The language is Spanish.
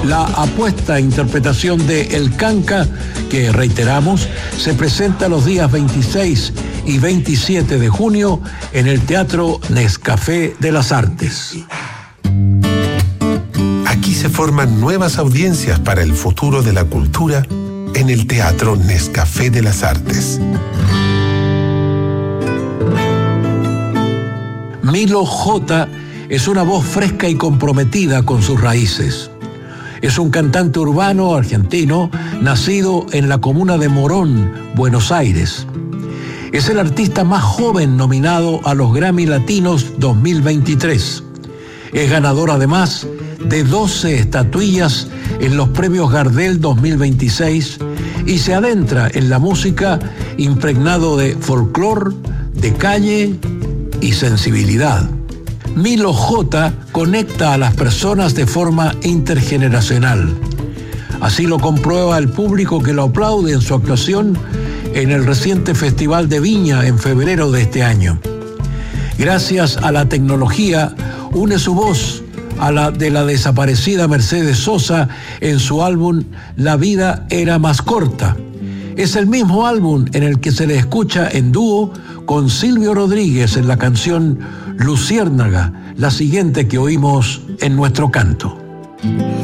La apuesta interpretación de El Canca, que reiteramos, se presenta los días 26 y 27 de junio en el Teatro Nescafé de las Artes. Aquí se forman nuevas audiencias para el futuro de la cultura en el Teatro Nescafé de las Artes. Milo J. es una voz fresca y comprometida con sus raíces. Es un cantante urbano argentino nacido en la comuna de Morón, Buenos Aires. Es el artista más joven nominado a los Grammy Latinos 2023. Es ganador además de 12 estatuillas en los premios Gardel 2026 y se adentra en la música impregnado de folclore, de calle y sensibilidad. Milo J. conecta a las personas de forma intergeneracional. Así lo comprueba el público que lo aplaude en su actuación en el reciente Festival de Viña en febrero de este año. Gracias a la tecnología, une su voz a la de la desaparecida Mercedes Sosa en su álbum La vida era más corta. Es el mismo álbum en el que se le escucha en dúo con Silvio Rodríguez en la canción Luciérnaga, la siguiente que oímos en nuestro canto.